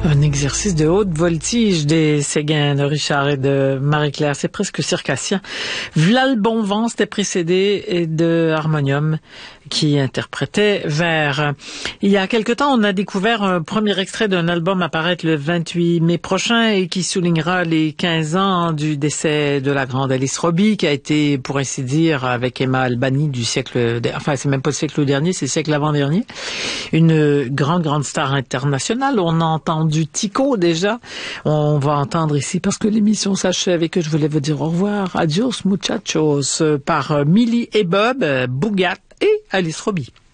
Un exercice de haute voltige des Séguin de Richard et de Marie-Claire. C'est presque circassien. V'là le bon vent, c'était précédé de Harmonium qui interprétait Vers. Il y a quelque temps, on a découvert un premier extrait d'un album à paraître le 28 mai prochain et qui soulignera les 15 ans du décès de la grande Alice Robbie, qui a été, pour ainsi dire, avec Emma Albani du siècle, enfin, c'est même pas le siècle dernier, c'est le siècle avant-dernier. Une grande star internationale. On a entendu Tico déjà. On va entendre ici, parce que l'émission s'achève et que je voulais vous dire au revoir. Adios muchachos, par Millie et Bob, Bougat et Alice Robbie.